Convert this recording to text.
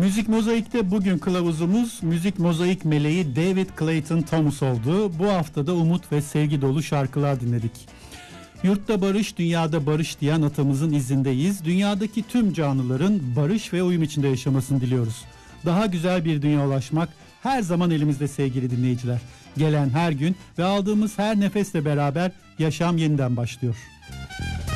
Müzik Mozaik'te bugün kılavuzumuz müzik mozaik meleği David Clayton Thomas oldu. Bu haftada umut ve sevgi dolu şarkılar dinledik. Yurtta barış, dünyada barış diyen atamızın izindeyiz. Dünyadaki tüm canlıların barış ve uyum içinde yaşamasını diliyoruz. Daha güzel bir dünya ulaşmak her zaman elimizde sevgili dinleyiciler. Gelen her gün ve aldığımız her nefesle beraber yaşam yeniden başlıyor.